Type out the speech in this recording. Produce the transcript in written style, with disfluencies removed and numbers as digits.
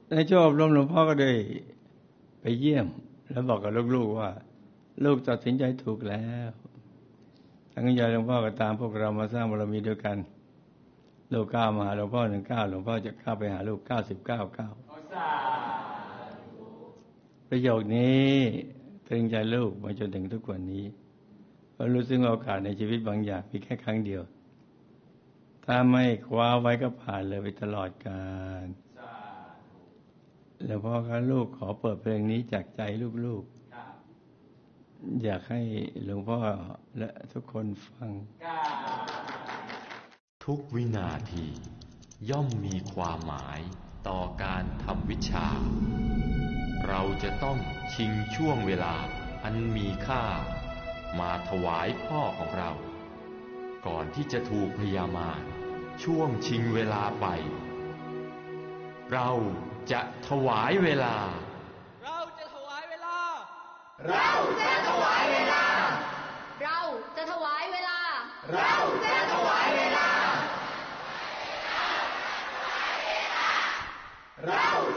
ในช่วงอบรมหลวงพ่อก็ได้ไปเยี่ยมแล้วบอกกับลูกๆว่าลูกตัดสินใจถูกแล้วทั้งยายหลวงพ่อก็ตามพวกเรามาสร้างบารมีด้วยกันลูกก้าวมาหาหลวงพ่อ19หลวงพ่อจะเข้าไปหาลูก99ประโยคนี้ตรึงใจลูกมาจนถึงทุกวันนี้เพราะรู้สึกว่าโอกาสในชีวิตบางอย่างมีแค่ครั้งเดียวถ้าไม่คว้าไว้ก็ผ่านเลยไปตลอดกาลแล้วพ่อกับลูกขอเปิดเพลงนี้จากใจลูกๆอยากให้หลวงพ่อและทุกคนฟังทุกวินาทีย่อมมีความหมายต่อการทำวิชาเราจะต้องชิงช่วงเวลาอันมีค่ามาถวายพ่อของเราก่อนที่จะถูกพยามารช่วงชิงเวลาไปเราจะถวายเวลาเราจะถวายเวลาเราจะถวายเวลา